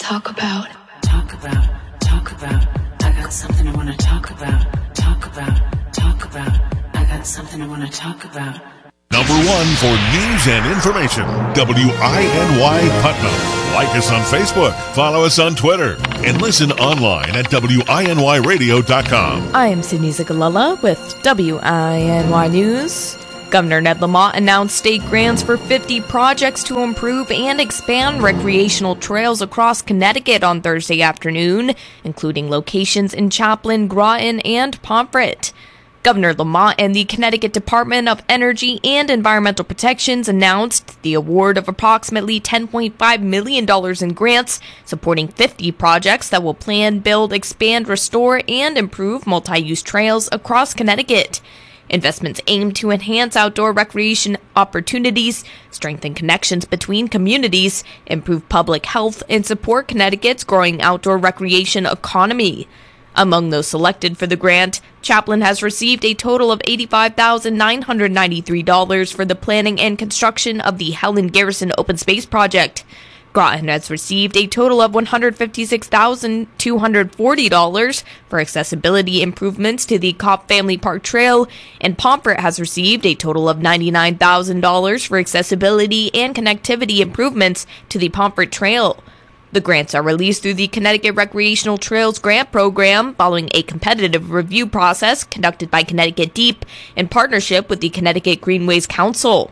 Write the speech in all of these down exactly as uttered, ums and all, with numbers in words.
talk about. Talk about, talk about. I got something I want to talk about. Talk about, talk about. I got something I want to talk about. Number one for news and information, W I N Y Putnam. Like us on Facebook, follow us on Twitter, and listen online at W I N Y radio dot com. I am Sydney Zagalella with W I N Y News. Governor Ned Lamont announced state grants for fifty projects to improve and expand recreational trails across Connecticut on Thursday afternoon, including locations in Chaplin, Groton, and Pomfret. Governor Lamont and the Connecticut Department of Energy and Environmental Protections announced the award of approximately ten point five million dollars in grants supporting fifty projects that will plan, build, expand, restore, and improve multi-use trails across Connecticut. Investments aim to enhance outdoor recreation opportunities, strengthen connections between communities, improve public health, and support Connecticut's growing outdoor recreation economy. Among those selected for the grant, Chaplin has received a total of eighty-five thousand nine hundred ninety-three dollars for the planning and construction of the Helen Garrison Open Space Project. Groton has received a total of one hundred fifty-six thousand two hundred forty dollars for accessibility improvements to the Kopp Family Park Trail, and Pomfret has received a total of ninety-nine thousand dollars for accessibility and connectivity improvements to the Pomfret Trail. The grants are released through the Connecticut Recreational Trails Grant Program following a competitive review process conducted by Connecticut Deep in partnership with the Connecticut Greenways Council.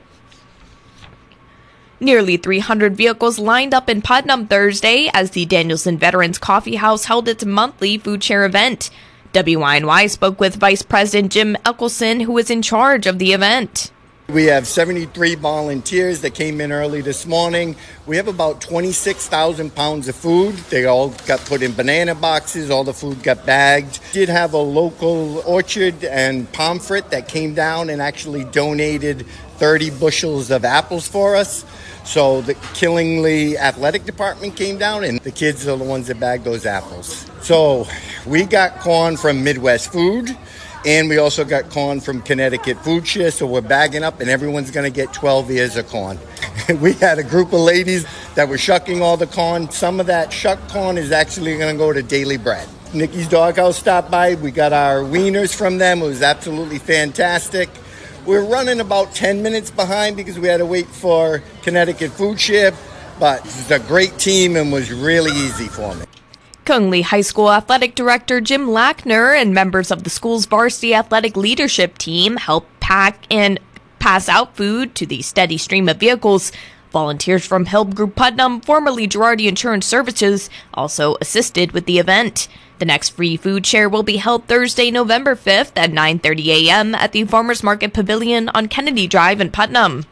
Nearly three hundred vehicles lined up in Putnam Thursday as the Danielson Veterans Coffee House held its monthly food share event. W I N Y spoke with Vice President Jim Eckelson, who is in charge of the event. We have seventy-three volunteers that came in early this morning. We have about twenty-six thousand pounds of food. They all got put in banana boxes. All the food got bagged. We did have a local orchard and Pomfret that came down and actually donated thirty bushels of apples for us. So the Killingly Athletic Department came down, and the kids are the ones that bagged those apples. So we got corn from Midwest Food. And we also got corn from Connecticut Food Share, so we're bagging up, and everyone's going to get twelve ears of corn. We had a group of ladies that were shucking all the corn. Some of that shucked corn is actually going to go to Daily Bread. Nikki's Doghouse stopped by. We got our wieners from them. It was absolutely fantastic. We're running about ten minutes behind because we had to wait for Connecticut Food Share, but it's a great team and was really easy for me. Conley High School Athletic Director Jim Lackner and members of the school's varsity athletic leadership team helped pack and pass out food to the steady stream of vehicles. Volunteers from Help Group Putnam, formerly Girardi Insurance Services, also assisted with the event. The next free food share will be held Thursday, November fifth at nine thirty a.m. at the Farmers Market Pavilion on Kennedy Drive in Putnam.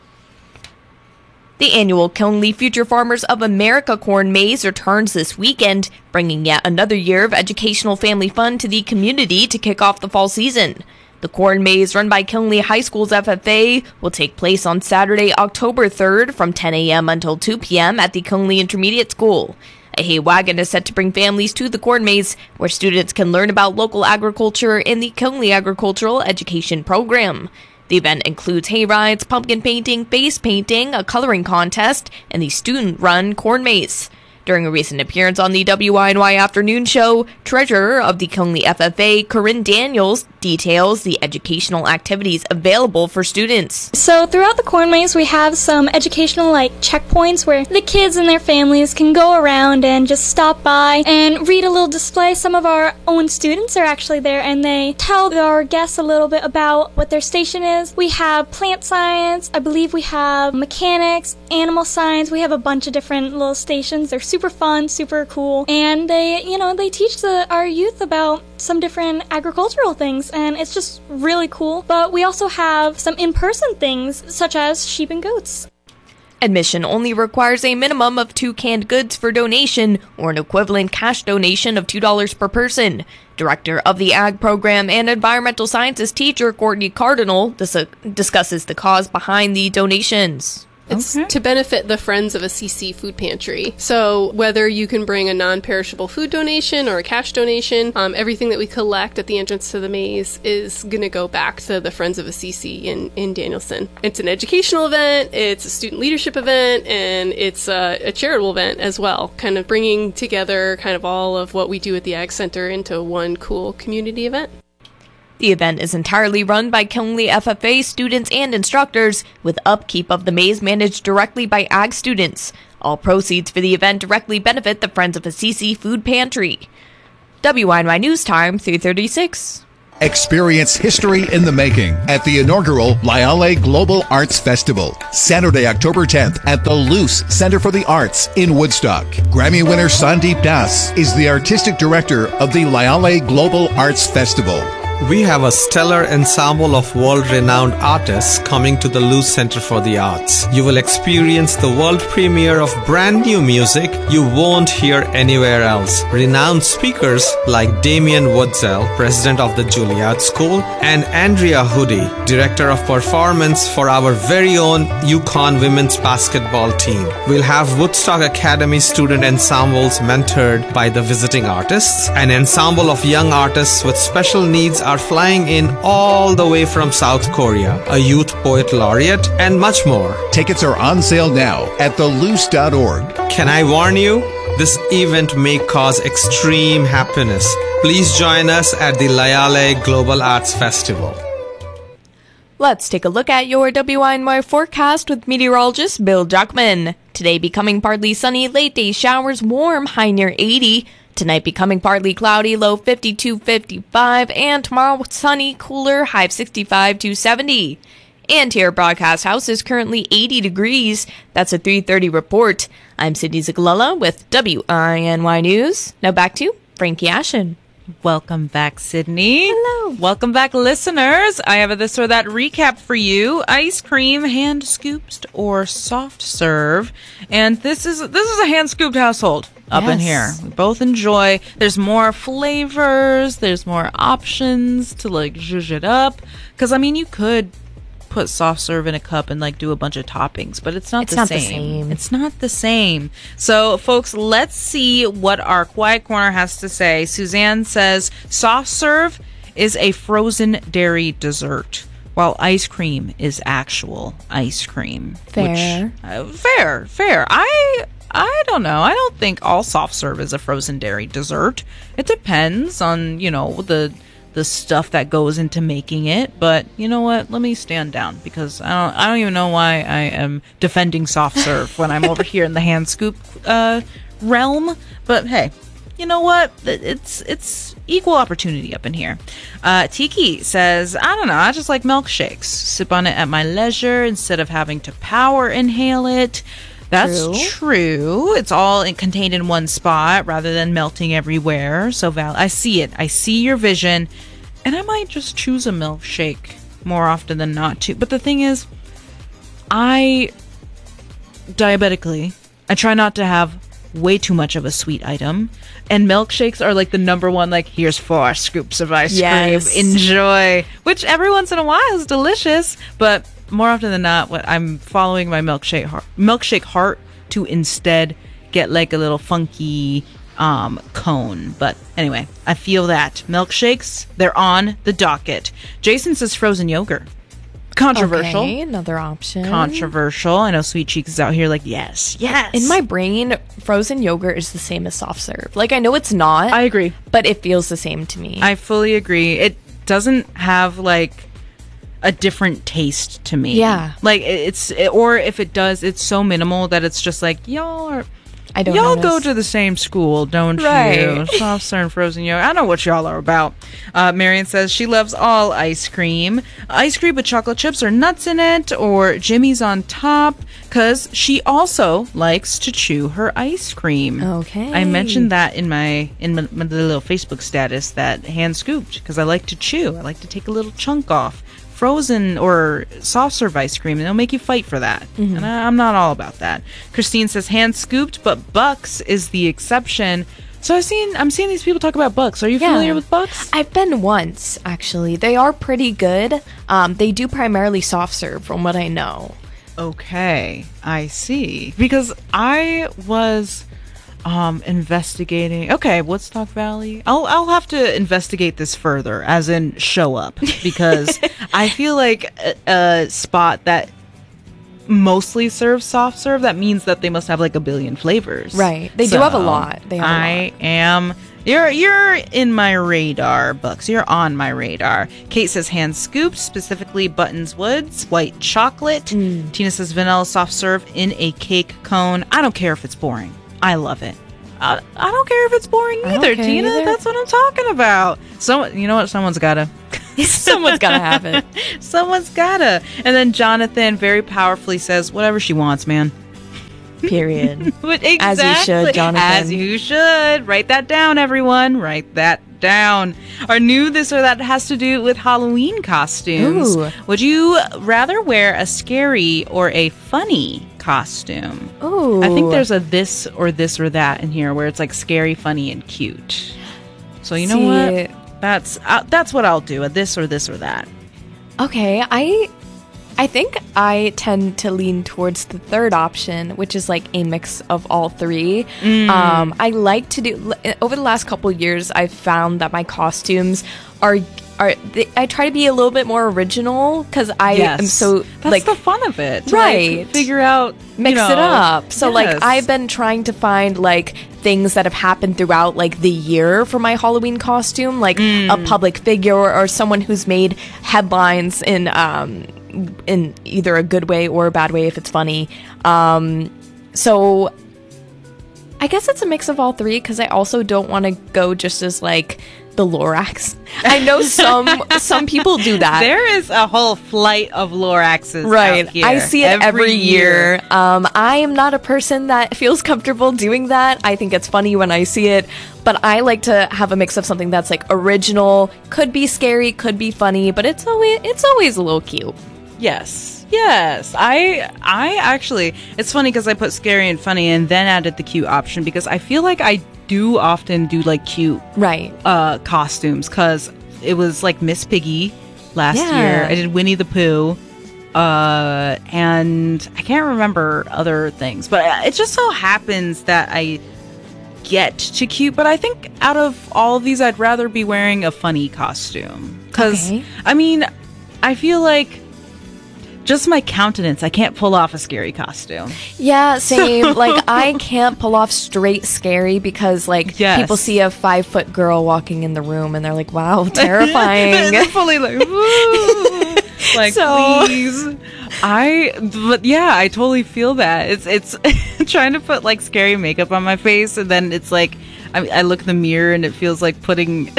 The annual Killenly Future Farmers of America Corn Maze returns this weekend, bringing yet another year of educational family fun to the community to kick off the fall season. The Corn Maze, run by Killenly High School's F F A, will take place on Saturday, October third from ten a.m. until two p.m. at the Killenly Intermediate School. A hay wagon is set to bring families to the Corn Maze, where students can learn about local agriculture in the Killenly Agricultural Education Program. The event includes hay rides, pumpkin painting, face painting, a coloring contest, and the student-run Corn Maze. During a recent appearance on the W I N Y Afternoon Show, Treasurer of the Killenly F F A, Corinne Daniels, details the educational activities available for students. So throughout the Corn Maze, we have some educational like checkpoints where the kids and their families can go around and just stop by and read a little display. Some of our own students are actually there, and they tell our guests a little bit about what their station is. We have plant science, I believe we have mechanics, animal science. We have a bunch of different little stations. They're super fun, super cool, and they, you know, they teach the, our youth about some different agricultural things, and it's just really cool. But we also have some in-person things, such as sheep and goats. Admission only requires a minimum of two canned goods for donation, or an equivalent cash donation of two dollars per person. Director of the Ag Program and Environmental Sciences teacher Courtney Cardinal dis- discusses the cause behind the donations. It's Okay. to benefit the Friends of Assisi Food Pantry. So whether you can bring a non-perishable food donation or a cash donation, um, everything that we collect at the entrance to the maze is going to go back to the Friends of Assisi in, in Danielson. It's an educational event, it's a student leadership event, and it's a, a charitable event as well, kind of bringing together kind of all of what we do at the Ag Center into one cool community event. The event is entirely run by Kinley F F A students and instructors, with upkeep of the maze managed directly by Ag students. All proceeds for the event directly benefit the Friends of Assisi Food Pantry. W I N Y News Time, three thirty-six. Experience history in the making at the inaugural Lyale Global Arts Festival, Saturday, October tenth at the Luce Center for the Arts in Woodstock. Grammy winner Sandeep Das is the artistic director of the Lyale Global Arts Festival. We have a stellar ensemble of world-renowned artists coming to the Luce Center for the Arts. You will experience the world premiere of brand new music you won't hear anywhere else. Renowned speakers like Damien Woodsell, president of the Juilliard School, and Andrea Hoodie, director of performance for our very own Yukon women's basketball team. We'll have Woodstock Academy student ensembles mentored by the visiting artists. An ensemble of young artists with special needs are flying in all the way from South Korea, a youth poet laureate, and much more. Tickets are on sale now at the luce dot org. Can I warn you? This event may cause extreme happiness. Please join us at the Lyale Global Arts Festival. Let's take a look at your W I N Y forecast with meteorologist Bill Jackman. Today becoming partly sunny, late day showers, warm, high near eighty. Tonight becoming partly cloudy, low fifty-two, fifty-five, and tomorrow sunny, cooler, high sixty-five to seventy. And here at Broadcast House is currently eighty degrees. That's a three thirty report. I'm Sydney Zagalala with W I N Y News. Now back to Frankie Ashen. Welcome back, Sydney. Hello. Welcome back, listeners. I have a this or that recap for you. Ice cream, hand scooped or soft serve. And this is this is a hand scooped household up Yes. in here. We both enjoy. There's more flavors. There's more options to like zhuzh it up. Because I mean, you could put soft serve in a cup and like do a bunch of toppings, but it's not, It's the, not the same. same. It's not the same. So, folks, let's see what our Quiet Corner has to say. Suzanne says soft serve is a frozen dairy dessert, while ice cream is actual ice cream. Fair. Which, uh, fair, fair. I I don't know. I don't think all soft serve is a frozen dairy dessert. It depends on, you know, the the stuff that goes into making it. But you know what? Let me stand down because I don't I don't even know why I am defending soft serve when I'm over here in the hand scoop uh, realm. But hey, you know what? It's it's equal opportunity up in here. Uh, Tiki says, I don't know, I just like milkshakes. Sip on it at my leisure instead of having to power inhale it. That's True. true. It's all in, contained in one spot rather than melting everywhere. So val- I see it. I see your vision. And I might just choose a milkshake more often than not too. But the thing is, I diabetically, I try not to have way too much of a sweet item. And milkshakes are like the number one, like, here's four scoops of ice Yes. cream. Enjoy. Which every once in a while is delicious. But more often than not, what I'm following my milkshake heart, milkshake heart to instead get like a little funky um, cone. But anyway, I feel that milkshakes, they're on the docket. Jason says frozen yogurt. Controversial. Okay, another option. Controversial. I know Sweet Cheeks is out here like, yes, yes. In my brain, frozen yogurt is the same as soft serve. Like, I know it's not. I agree. But it feels the same to me. I fully agree. It doesn't have like a different taste to me. Yeah. Like it's, it, or if it does, it's so minimal that it's just like, y'all are, I don't y'all notice. go to the same school, don't Right. you? Soft serve and frozen yogurt. I know what y'all are about. Uh, Marion says she loves all ice cream. Ice cream with chocolate chips or nuts in it, or Jimmy's on top, because she also likes to chew her ice cream. Okay. I mentioned that in my in my, my little Facebook status, that hand scooped, because I like to chew. I like to take a little chunk off. Frozen or soft serve ice cream, and they'll make you fight for that. Mm-hmm. And I, I'm not all about that. Christine says hand scooped, but Bucks is the exception. So I've seen, I'm seeing these people talk about Bucks. Are you Yeah. familiar with Bucks? I've been once, actually. They are pretty good. Um, they do primarily soft serve, from what I know. Okay, I see. Because I was um, investigating. Okay, Woodstock Valley. I'll I'll have to investigate this further, as in show up, because I feel like a, a spot that mostly serves soft serve. That means that they must have like a billion flavors. Right. They So, do have a lot. They have a I lot. am. You're you're in my radar, Bucks. You're on my radar. Kate says hand scooped, specifically Buttons Woods, white chocolate. Mm. Tina says vanilla soft serve in a cake cone. I don't care if it's boring. I love it. I, I don't care if it's boring I don't either, care Tina. either. That's what I'm talking about. So you know what? Someone's gotta. Someone's gotta have it. Someone's gotta. And then Jonathan very powerfully says, "Whatever she wants, man." Period. But exactly. As you should, Jonathan. As you should. Write that down, everyone. Write that down. Our new this or that has to do with Halloween costumes. Ooh. Would you rather wear a scary or a funny costume? Ooh. I think there's a this or this or that in here where it's like scary, funny, and cute. So you know See- what? That's uh, that's what I'll do. A this or this or that. Okay, I I think I tend to lean towards the third option, which is like a mix of all three. Mm. Um, I like to do over the last couple years. I've found that my costumes are are they, I try to be a little bit more original because I Yes. am so That's like the fun of it. to, Right. Like, figure out mix you know, it up. So like yes. I've been trying to find like things that have happened throughout like the year for my Halloween costume, like Mm. a public figure or someone who's made headlines in um in either a good way or a bad way if it's funny. Um so I guess it's a mix of all three because I also don't want to go just as like the Lorax. I know some some people do that. There is a whole flight of Loraxes Right. out here. I see it every, year. Um, I am not a person that feels comfortable doing that. I think it's funny when I see it, but I like to have a mix of something that's like original, could be scary, could be funny, but it's always it's always a little cute. Yes. Yes. I I actually it's funny because I put scary and funny and then added the cute option because I feel like I do often do like cute Right. uh costumes because it was like Miss Piggy last Yeah. year. I did Winnie the Pooh. Uh and I can't remember other things, but it just so happens that I get to cute, but I think out of all of these I'd rather be wearing a funny costume cuz Okay. I mean, I feel like just my countenance, I can't pull off a scary costume. Yeah, same. Like I can't pull off straight scary because like Yes. people see a five foot girl walking in the room and they're like, wow, terrifying. They're fully like, "Woo." Like, So- please. I, but yeah, I totally feel that. It's, it's trying to put like scary makeup on my face, and then it's like, I, I look in the mirror and it feels like putting,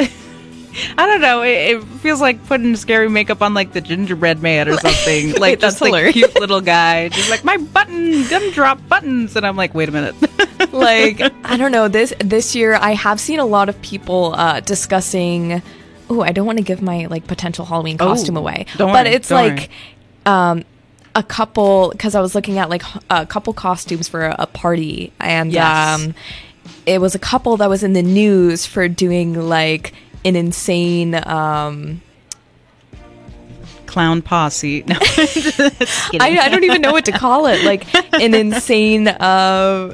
I don't know, it, it feels like putting scary makeup on like the gingerbread man or something. Like, That's just like hilarious. cute little guy, just like my button, gumdrop buttons. And I'm like, wait a minute. Like I don't know, this this year I have seen a lot of people uh discussing oh I don't want to give my like potential Halloween costume Oh, away, don't but worry, it's don't like um a couple because I was looking at like h- a couple costumes for a, a party and Yes. um it was a couple that was in the news for doing like an insane um Clown posse. No, just kidding. I, I don't even know what to call it. Like an insane, uh,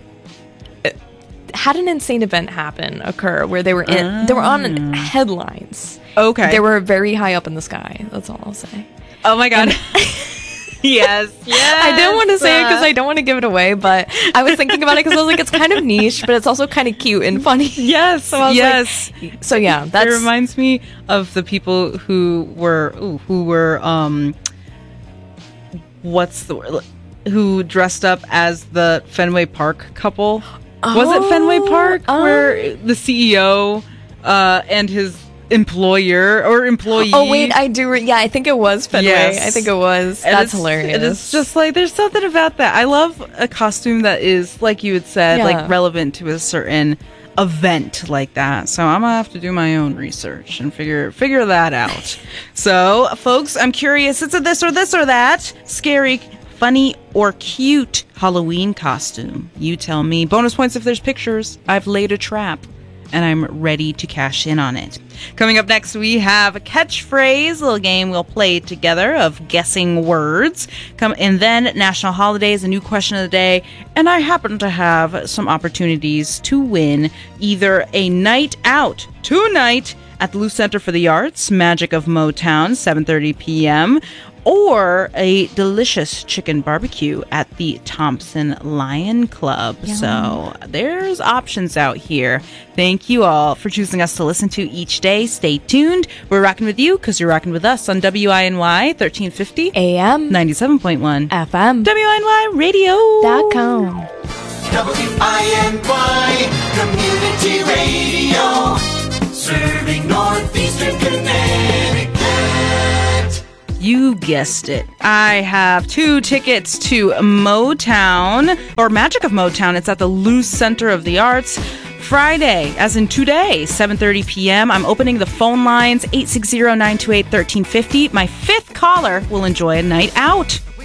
had an insane event happen occur where they were in, they were on headlines. Okay. They were very high up in the sky. That's all I'll say. Oh my god. Yes. Yes. I didn't want to say it because I don't want to give it away, but I was thinking about it because I was like, it's kind of niche, but it's also kind of cute and funny. Yes. So I was yes. like, so yeah, that's It reminds me of the people who were ooh, who were um what's the word who dressed up as the Fenway Park couple. Was it Fenway Park Oh, where the C E O uh and his employer or employee Oh wait, I do. Re- yeah, I think it was Fenway. Yes. I think it was. And That's it's- hilarious. And it's just like there's something about that. I love a costume that is, like you had said, Yeah. like relevant to a certain event like that. So I'm gonna have to do my own research and figure figure that out. So, folks, I'm curious. It's a this or this or that. Scary, funny, or cute Halloween costume. You tell me. Bonus points if there's pictures. I've laid a trap. and I'm ready to cash in on it. Coming up next, we have a catchphrase, a little game we'll play together of guessing words. Come and then national holidays, a new question of the day, and I happen to have some opportunities to win either a night out tonight at the Luce Center for the Arts, Magic of Motown, seven thirty p.m., or a delicious chicken barbecue at the Thompson Lion Club. Yum. So there's options out here. Thank you all for choosing us to listen to each day. Stay tuned. We're rocking with you because you're rocking with us on W I N Y thirteen fifty A M ninety-seven point one F M W I N Y radio dot com. W I N Y Community Radio, serving Northeastern Connecticut. You guessed it. I have two tickets to Motown, or Magic of Motown. It's at the Luce Center of the Arts. Friday, as in today, seven thirty p.m. I'm opening the phone lines, eight six zero, nine two eight, one three five zero. My fifth caller will enjoy a night out.